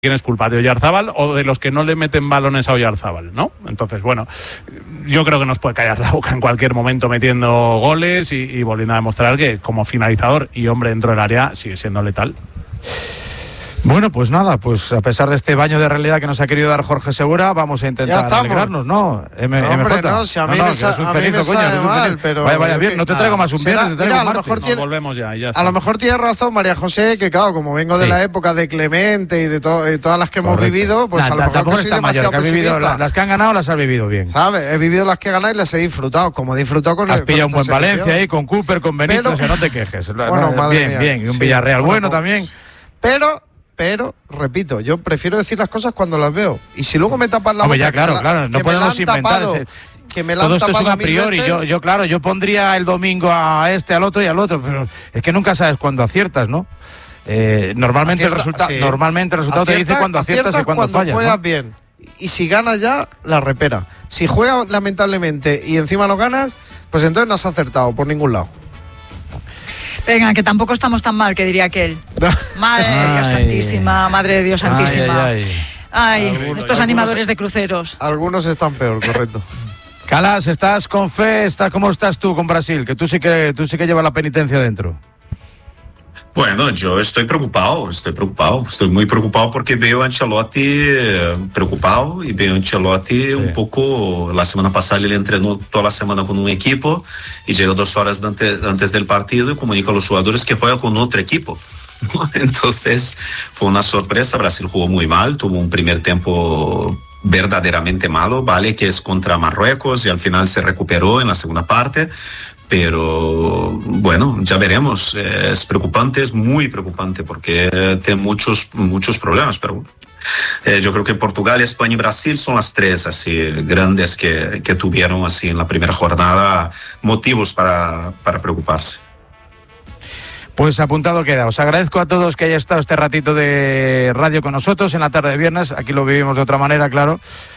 quién es culpa, de Oyarzábal o de los que no le meten balones a Oyarzábal, ¿no? Entonces, bueno, yo creo que nos puede callar la boca en cualquier momento metiendo goles y volviendo a demostrar que como finalizador y hombre dentro del área sigue siendo letal. Bueno, pues nada, pues a pesar de este baño de realidad que nos ha querido dar Jorge Segura, vamos a intentar alegrarnos, ¿no? Hombre, no, si a mí me sabe mal, pero... Vaya bien, no te traigo más un viernes, te traigo un martes. Volvemos ya está. A lo mejor tiene razón María José, que claro, como vengo de la época de Clemente y de todas las que hemos vivido, pues a lo mejor soy demasiado pesimista. Las que han ganado las has vivido bien. ¿Sabes? He vivido las que he ganado y las he disfrutado, como he disfrutado con has pillado un buen Valencia ahí, con Cooper, con Benito, no te quejes. Bueno, madre mía. Bien, y un Villarreal bueno también. Pero, repito, yo prefiero decir las cosas cuando las veo. Y si luego me tapan la boca... ya, claro, no podemos inventar que me la todo han esto es tapado a priori. Yo pondría el domingo a este, al otro y al otro, pero es que nunca sabes cuándo aciertas, ¿no? Normalmente el resultado te dice cuándo aciertas y cuándo fallas. Juegas ¿no? bien. Y si ganas ya, la repera. Si juegas lamentablemente y encima no ganas, pues entonces no has acertado por ningún lado. Venga, que tampoco estamos tan mal, que diría aquel. Madre de Dios santísima, madre de Dios santísima. Ay, estos animadores de cruceros. Algunos están peor, correcto. Calas, ¿estás con fe? ¿Cómo estás tú con Brasil? Que tú sí que llevas la penitencia dentro. Bueno, yo estoy muy preocupado porque veo a Ancelotti preocupado y veo a Ancelotti un poco, la semana pasada él entrenó toda la semana con un equipo y llega 2 horas antes del partido y comunica a los jugadores que juega con otro equipo. Entonces fue una sorpresa, Brasil jugó muy mal, tuvo un primer tiempo verdaderamente malo, vale que es contra Marruecos y al final se recuperó en la segunda parte. Pero bueno, ya veremos. Es preocupante, es muy preocupante porque tiene muchos problemas. Pero yo creo que Portugal, España y Brasil son las 3 así grandes que tuvieron así en la primera jornada motivos para preocuparse. Pues apuntado queda. Os agradezco a todos que hayáis estado este ratito de radio con nosotros en la tarde de viernes. Aquí lo vivimos de otra manera, claro.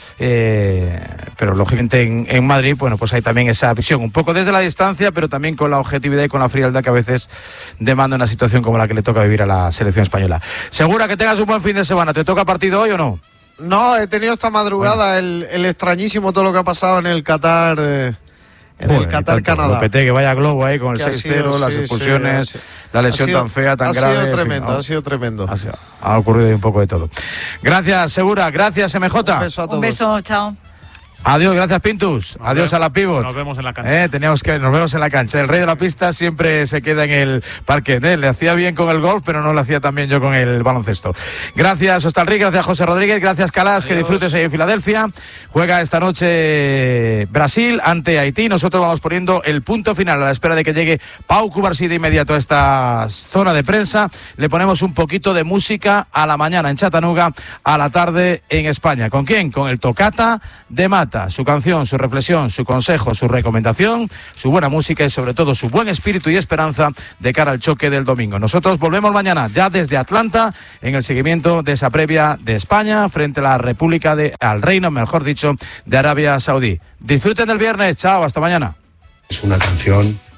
Pero lógicamente en Madrid, bueno, pues hay también esa visión un poco desde la distancia, pero también con la objetividad y con la frialdad que a veces demanda una situación como la que le toca vivir a la selección española. Segura que tengas un buen fin de semana. ¿Te toca partido hoy o no? No, he tenido esta madrugada el extrañísimo todo lo que ha joder, en el Qatar. El Qatar-Canadá. Que vaya globo ahí con el 6-0, las expulsiones, la lesión tan fea, tan grave. Ha sido tremendo. Ha ocurrido un poco de todo. Gracias, Segura. Gracias, MJ. Un beso a todos. Un beso, chao. Adiós, gracias Pintus. Adiós a la Pivot. Nos vemos en la cancha. Nos vemos en la cancha. El rey de la pista siempre se queda en el parque. Le hacía bien con el golf, pero no lo hacía tan bien yo con el baloncesto. Gracias, Hostalric, gracias José Rodríguez, gracias Calas, que disfrutes ahí en Filadelfia. Juega esta noche Brasil ante Haití. Nosotros vamos poniendo el punto final a la espera de que llegue Pau Cubarsí de inmediato a esta zona de prensa. Le ponemos un poquito de música a la mañana en Chattanooga, a la tarde en España. ¿Con quién? Con el Tocata de Mata. Su canción, su reflexión, su consejo, su recomendación, su buena música y sobre todo su buen espíritu y esperanza de cara al choque del domingo. Nosotros volvemos mañana ya desde Atlanta en el seguimiento de esa previa de España frente a la República al Reino, mejor dicho, de Arabia Saudí. Disfruten del viernes, chao, hasta mañana. Es una canción